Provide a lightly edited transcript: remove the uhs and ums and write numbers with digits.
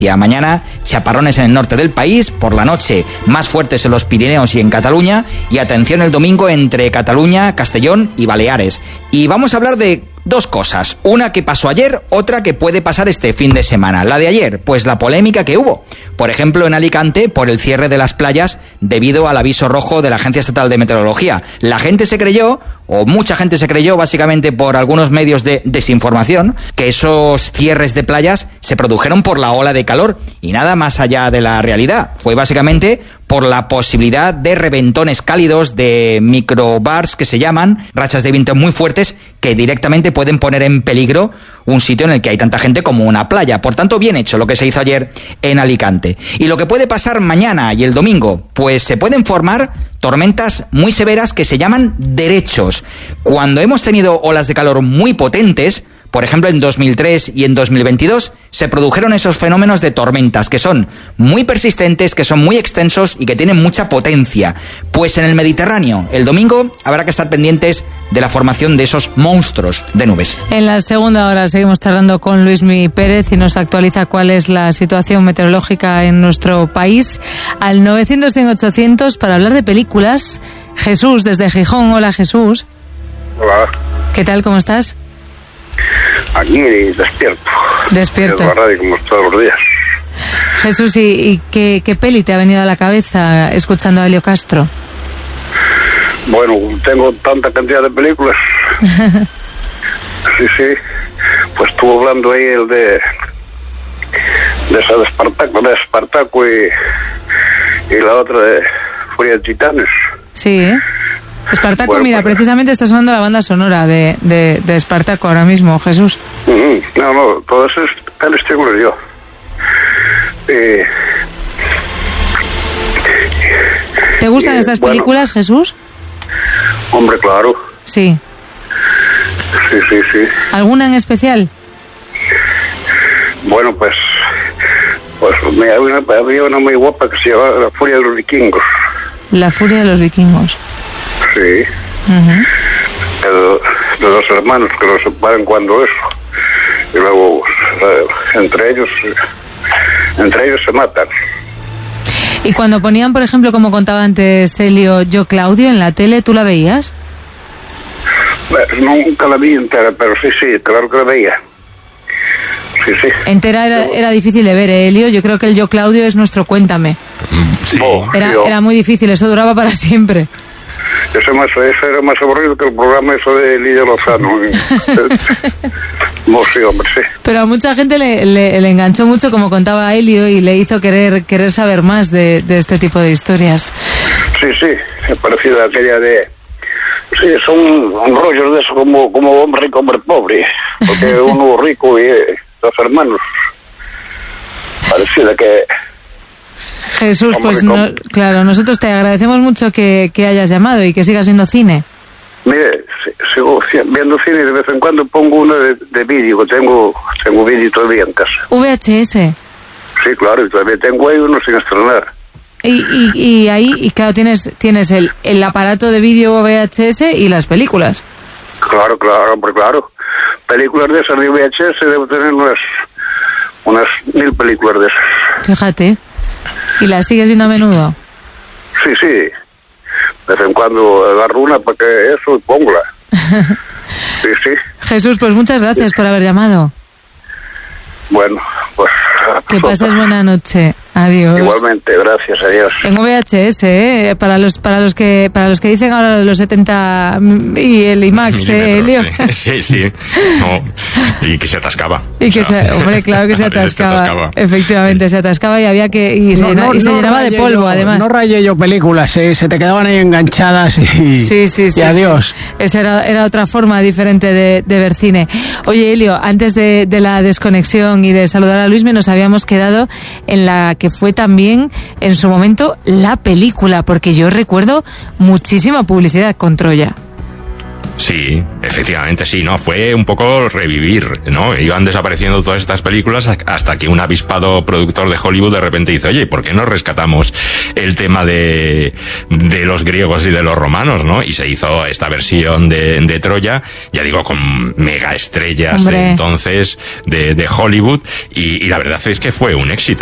Mañana, chaparrones en el norte del país, por la noche más fuertes en los Pirineos y en Cataluña, y atención el domingo entre Cataluña, Castellón y Baleares. Y vamos a hablar de dos cosas, una que pasó ayer, otra que puede pasar este fin de semana. La de ayer, pues la polémica que hubo, por ejemplo en Alicante, por el cierre de las playas debido al aviso rojo de la Agencia Estatal de Meteorología. La gente se creyó, o mucha gente se creyó, básicamente por algunos medios de desinformación, que esos cierres de playas se produjeron por la ola de calor, y nada más allá de la realidad. Fue básicamente por la posibilidad de reventones cálidos, de microbars que se llaman, rachas de viento muy fuertes que directamente pueden poner en peligro un sitio en el que hay tanta gente como una playa. Por tanto, bien hecho lo que se hizo ayer en Alicante. Y lo que puede pasar mañana y el domingo, pues se pueden formar tormentas muy severas que se llaman derechos. Cuando hemos tenido olas de calor muy potentes, por ejemplo en 2003 y en 2022, se produjeron esos fenómenos de tormentas que son muy persistentes, que son muy extensos y que tienen mucha potencia. Pues en el Mediterráneo, el domingo, habrá que estar pendientes de la formación de esos monstruos de nubes. En la segunda hora seguimos charlando con Luismi Pérez y nos actualiza cuál es la situación meteorológica en nuestro país. Al 900-100-800 para hablar de películas. Jesús, desde Gijón. Hola, Jesús. Hola. ¿Qué tal? ¿Cómo estás? Aquí despierto. Despierto. La radio como todos los días. Jesús, ¿y qué peli te ha venido a la cabeza escuchando a Helio Castro? Bueno, tengo tanta cantidad de películas. Sí. Pues estuvo hablando ahí el de esa de Espartaco y la otra de Furia de Titanes. Sí, Espartaco, bueno, mira, pues, precisamente está sonando la banda sonora de Espartaco ahora mismo, Jesús. No, todo eso es el estilo yo. ¿Te gustan estas películas, Jesús? Hombre, claro. Sí. Sí. ¿Alguna en especial? Bueno, pues había una muy guapa que se llamaba La Furia de los Vikingos. La Furia de los Vikingos. Sí. De dos hermanos que los separan cuando eso. Y luego entre ellos se matan. Y cuando ponían, por ejemplo, como contaba antes Helio, Yo Claudio en la tele, ¿tú la veías? Nunca la vi entera, pero sí, claro que la veía. Sí. Entera era difícil de ver, Helio. Yo creo que el Yo Claudio es nuestro Cuéntame. Sí. Era muy difícil, eso duraba para siempre. Eso era más aburrido que el programa eso de Lidia Lozano. Sí, hombre, sí. Pero a mucha gente le enganchó mucho, como contaba Helio, y le hizo querer saber más de este tipo de historias. Sí, es parecida a aquella de... Sí, son rollos de eso como hombre rico, hombre pobre. Porque uno rico y dos hermanos. Parecida que... Jesús, pues claro, nosotros te agradecemos mucho que hayas llamado y que sigas viendo cine. Mire, sigo viendo cine y de vez en cuando pongo uno de vídeo, tengo vídeo todavía en casa. VHS. Sí, claro, y todavía tengo ahí uno sin estrenar. Y ahí, claro, tienes el aparato de vídeo VHS y las películas. Claro, hombre, claro. Películas de esas de VHS debo tener unas 1000 películas de esas. Fíjate. ¿Y las sigues viendo a menudo? Sí. De vez en cuando agarro una para que eso y póngala. Sí. Jesús, pues muchas gracias por haber llamado. Bueno, pues... Que pases buena noche. Adiós. Igualmente, gracias, adiós. En VHS, para los que dicen ahora de los 70 y el IMAX, Helio. Sí. No, y que se atascaba. Hombre, claro que se atascaba. Efectivamente, se atascaba y había que... Y se llenaba de polvo, además. No rayé yo películas, se te quedaban ahí enganchadas y... Sí. Y adiós. Esa era otra forma diferente de ver cine. Oye, Helio, antes de la desconexión y de saludar a Luismi, nos habíamos quedado en la que fue también en su momento la película, porque yo recuerdo muchísima publicidad con Troya. Sí, efectivamente sí, ¿no? Fue un poco revivir, ¿no? Iban desapareciendo todas estas películas hasta que un avispado productor de Hollywood de repente dice, oye, ¿por qué no rescatamos el tema de los griegos y de los romanos, ¿no? Y se hizo esta versión de Troya, ya digo, con mega estrellas entonces de Hollywood, y la verdad es que fue un éxito.